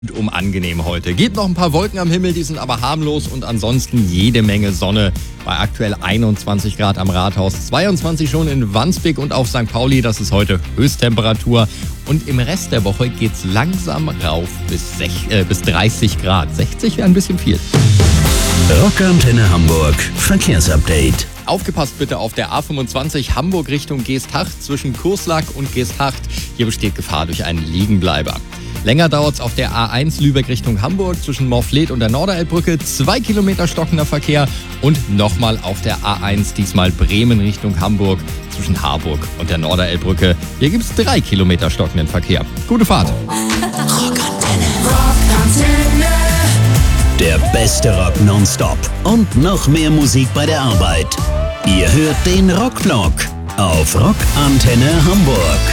Angenehm heute. Gibt noch ein paar Wolken am Himmel, die sind aber harmlos und ansonsten jede Menge Sonne. Bei aktuell 21 Grad am Rathaus, 22 schon in Wandsbek und auf St. Pauli. Das ist heute Höchsttemperatur. Und im Rest der Woche geht's langsam rauf bis 30 Grad. 60 wäre ein bisschen viel. Rockantenne Hamburg Verkehrsupdate. Aufgepasst bitte auf der A25 Hamburg Richtung Geesthacht zwischen Kurslack und Geesthacht. Hier besteht Gefahr durch einen Liegenbleiber. Länger dauert's auf der A1 Lübeck Richtung Hamburg zwischen Morfleet und der Norderelbbrücke. 2 Kilometer stockender Verkehr. Und nochmal auf der A1 diesmal Bremen Richtung Hamburg zwischen Harburg und der Norderelbbrücke. Hier gibt's 3 Kilometer stockenden Verkehr. Gute Fahrt. Rockantenne. Der beste Rock nonstop und noch mehr Musik bei der Arbeit. Ihr hört den Rockvlog auf Rockantenne Hamburg.